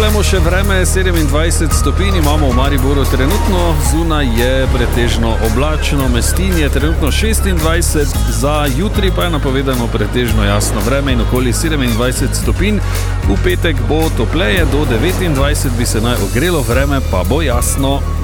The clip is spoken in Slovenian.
Pogledamo še vreme, 27 stopinj imamo v Mariboru trenutno, zunaj je pretežno oblačno, Mestin je trenutno 26, za jutri pa je napovedano pretežno jasno vreme in okoli 27 stopinj. V petek bo topleje, do 29 bi se naj ogrelo, vreme pa bo jasno.